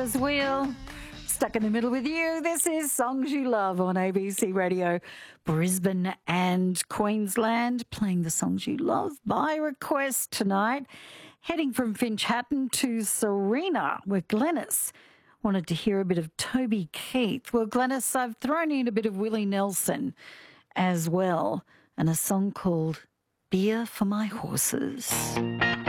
Ferris Wheel. Stuck in the middle with you. This is Songs You Love on ABC Radio, Brisbane and Queensland, playing the songs you love by request tonight. Heading from Finch Hatton to Serena, where Glenys wanted to hear a bit of Toby Keith. Well, Glenys, I've thrown in a bit of Willie Nelson as well, and a song called Beer for My Horses.